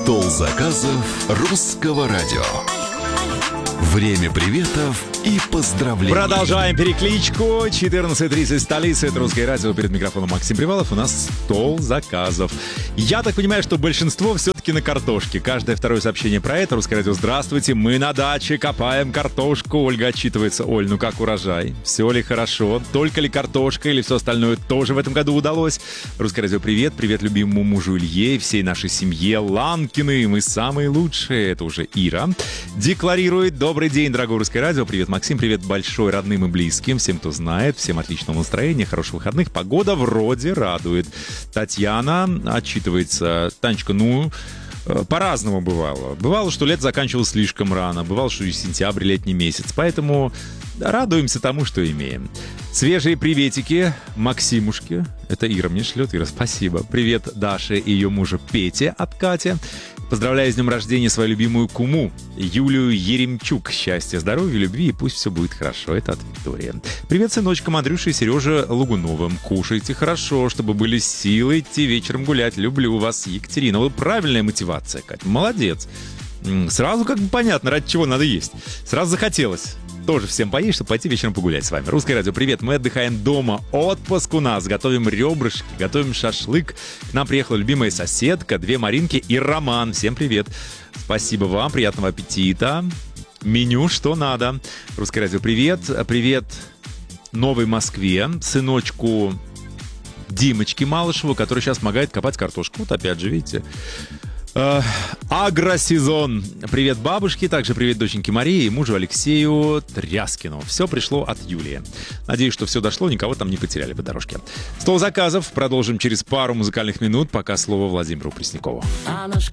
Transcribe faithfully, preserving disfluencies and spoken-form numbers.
Стол заказов русского радио. Время приветов и поздравлений. Продолжаем перекличку. четырнадцать тридцать, столица. Это Русское радио. Перед микрофоном Максим Привалов. У нас стол заказов. Я так понимаю, что большинство все-таки на картошке. Каждое второе сообщение про это. Русское радио. Здравствуйте. Мы на даче копаем картошку. Ольга отчитывается. Оль, ну как урожай? Все ли хорошо? Только ли картошка или все остальное тоже в этом году удалось? Русское радио. Привет. Привет любимому мужу Илье и всей нашей семье. Ланкины. Мы самые лучшие. Это уже Ира. Декларирует. Добрый день, дорогое Русское радио. Привет, Максим. Привет большой родным и близким. Всем, кто знает. Всем отличного настроения, хороших выходных. Погода вроде радует. Татьяна отчитывается. Танечка, ну... По-разному бывало. Бывало, что лето заканчивалось слишком рано. Бывало, что и сентябрь, летний месяц. Поэтому радуемся тому, что имеем. Свежие приветики Максимушке. Это Ира мне шлет. Ира, спасибо. Привет Даше и ее мужу Пете от Кати. Поздравляю с днем рождения свою любимую куму Юлию Еремчук. Счастья, здоровья, любви и пусть все будет хорошо. Это от Виктории. Привет сыночкам Андрюше и Сереже Лугуновым. Кушайте хорошо, чтобы были силы идти вечером гулять. Люблю вас, Екатерина. Вот правильная мотивация, Катя. Молодец. Сразу как бы понятно, ради чего надо есть. Сразу захотелось тоже всем поесть, чтобы пойти вечером погулять с вами. Русское радио, привет. Мы отдыхаем дома. Отпуск у нас. Готовим ребрышки, готовим шашлык. К нам приехала любимая соседка, две Маринки и Роман. Всем привет. Спасибо вам. Приятного аппетита. Меню что надо. Русское радио, привет. Привет Новой Москве. Сыночку Димочке Малышеву, который сейчас помогает копать картошку. Вот опять же, видите... Э, агросезон. Привет бабушке, также привет доченьке Марии и мужу Алексею Тряскину. Все пришло от Юлии. Надеюсь, что все дошло, никого там не потеряли по дорожке. Стол заказов продолжим через пару музыкальных минут, пока слово Владимиру Преснякову. А наш